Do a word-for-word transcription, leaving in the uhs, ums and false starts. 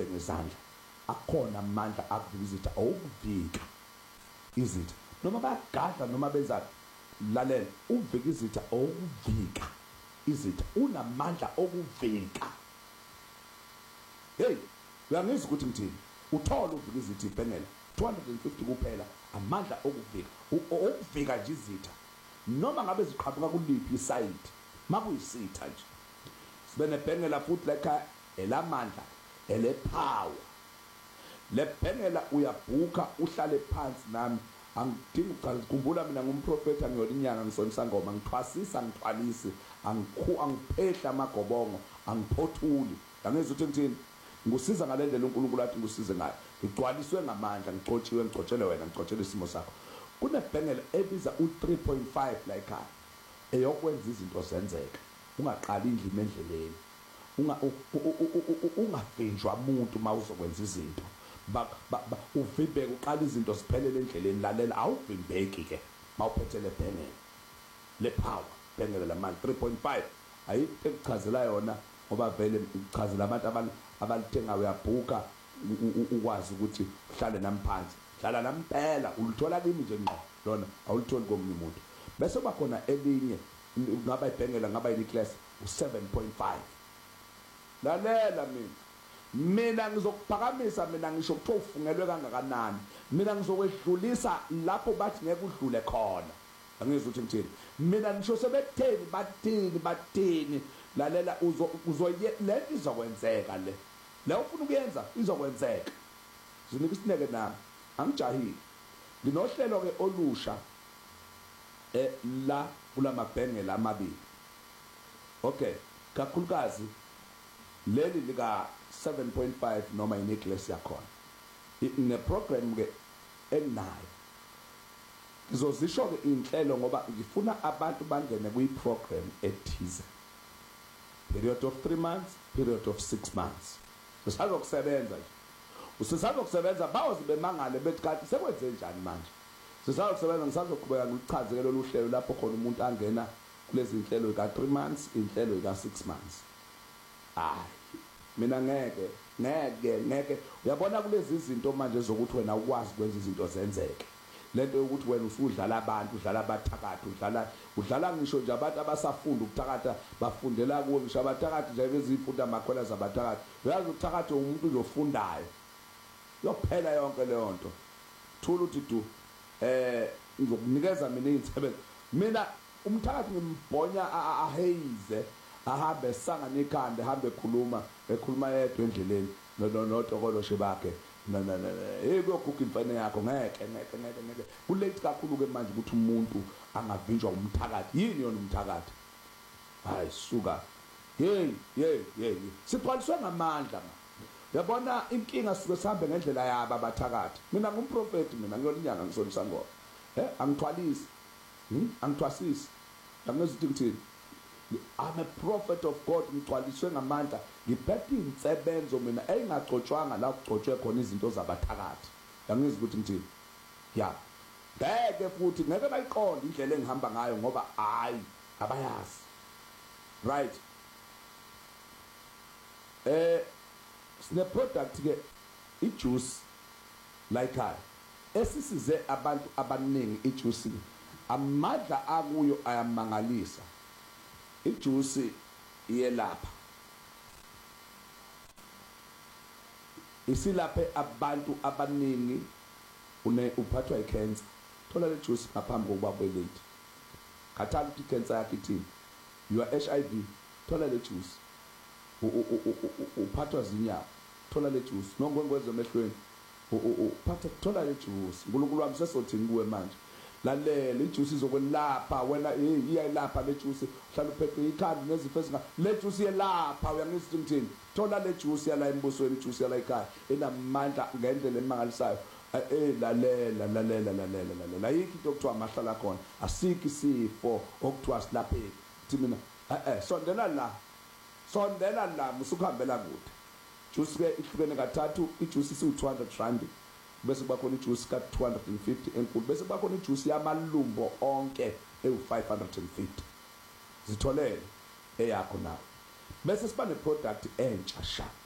ubambe ngezandla akhona amandla akuvisita okuvika izitha noma bayagadla noma benza lalela uvika izitha okuvika izitha unamandla okuvika. Hey, uyangizwa ukuthi ngithini? Uthola uvika izitha ibhenela two hundred fifty kuphela amandla okuvika okuvika nje izitha noma ngabe ziqhamuka kuliphi iside makuyisitha nje. Sibe nebhengela futhi lekha elamandla elepower. Le bhengela uyabhuka uhlale phansi nami angidingi ukuchaza ukhumbula mina ngumprofeti angiyona inyanga ngisonisa ngoma ngithwasisa ngithwalisi angikhu angiphehla amagobongo angiphothuli. Yangizwa ukuthi ngithini? Ngusiza ngale ndlela uNkulunkulu athi ngusize ngayo. Ngigcwaliswe ngamandla ngicotshiwe ngicotshele wena ngicotshele isimo sakho. Kunebhengela ebiza u three point five la ekhaya eyokwenza izinto zenzeka. Ungaqali indlimi endleleni. Unga ungavinjwa umuntu mawuzokwenza izinto. Ba uvibeke uqala izinto ziphelele endleleni lalela awuvimbeki ke mawuphethe le bhengela le power bhengela lamandla three point five ayikho ekuchazela yona ngoba vele ichazela abantu abalithenga uyabhuka ukwazi ukuthi uhlale namphansi hlala nampela ulithola kimi nje ngqo lona awulitholi komunye umuntu. Bese bakhona elinye ngaba ibhengela ngaba yiclass u seven point five. Lalela mina mina ngizokuphakamisa mina ngisho kuthiwa ufungelwe kangakanani mina ngizokwedlulisa lapho bathi ngeke udlule khona. Angizwa ukuthi ngithini? Mina ngisho sebekutheni bathini bathini lalela uzo uzoye le izokwenzeka le la ufuna ukuyenza izokwenzeka. Zinika isineke nami angijahile nginohlelo ke olusha eh la kulamabhengela amabili. Okay, kakhulukazi leli lika seven point five noma inecklace yakhona ine program ke enayo ngizozisho ke inhlelo ngoba ngifuna abantu bangene kuyi program ethize period of three months period of six months. Sisazokusebenza nje usisazokusebenza bawozi bemangale bethi kanti sekwenze njani manje. Sisazokusebenza ngisazoqhubeka ngichazeke lolu hlelo lapho khona umuntu angena kulezi inhlelo ka three months inhlelo ka six months. Hayi mina ngeke ngeke ngeke uyabona kulezi izinto manje zokuthi wena ukwazi ukwenza izinto zenzeke. Lento yokuthi wena usudlala abantu udlala abathakatha udlala udlala ngisho nje abantu abasafunda ukuthakatha bafundela kuwe ngisho abathakatha nje bezifunda amakhwela zabathakatha. Uyazi ukuthakatha umuntu uzofundayo yophela yonke leyo nto. Thula uthi du eh ngizokunikeza mina izinsebenzo mina umthakathi ngimbhonya ahayize ahambe sanga nekhanda ahambe ekhuluma ekhuluma yedwa endleleni nodokolo bakhe na na na hey kuyokhukha imfene yakho ngeke ngeke ngeke ngeke kulate kakhulu ke manje ukuthi umuntu angavinjwa umthakathi yini yona umthakathi. Hayi suka hey hey hey siphaliswe ngamandla ma yabona inkinga sike sihambe ngendlela yaba abathakathi. Mina ngumprofeti mina ngiyona inyanga ngisonisa ngoma eh angithwalisi hm angithwasisi ngiyazi ukuthi I'm a prophet of God ngicwaliswe ngamandla ngiphethe insebenzo mina engagcotshwanga la kugcotshwe khona izinto zabathakathi. Yangizwa ukuthi ngithini ya ngeke futhi ngeke bayiqonde indlela engihamba ngayo ngoba hayi abayazi right. Eh sine product ke ijuice like I esisize abantu abaningi ijuice amadla akuyo ayamangalisa. Ijuice iyelapha isilaphe abantu abaningi une uphathwa icancer. Thola le juice ngaphambi kokuba belate khathala ukuthi icancer yakhe ithini you are H I V thola le juice. Uphathwa zinyawo thola le juice nongwengweze emehlweni uphatha thola le juice. uNkulunkulu wami sesothini kuwe manje lalela ijuice izokwelapha wena iyayilapha le juice uhlala uphethe ikhanda nezifo ezinga le juice iyelapha. Uyangizwa ngithini? Thola le juice yala embusweni ijuice yala ekhaya enamandla ngendlela emangalisayo. Eh lalela lalela lalela lalela ayikho into okuthiwa amahlala khona asikho isifo okuthiwa silapheki. Thi mina eh sondela la sondela la musukuhambela kude. Juice ke ihlukene kathathu ijuice isi two hundred rand bese kuba khona ijuice ka two hundred fifty enkulu bese kuba khona ijuice yamalumbo onke ewu five hundred fifty. Zitholele eyakho nawe bese siba ne product entsha sha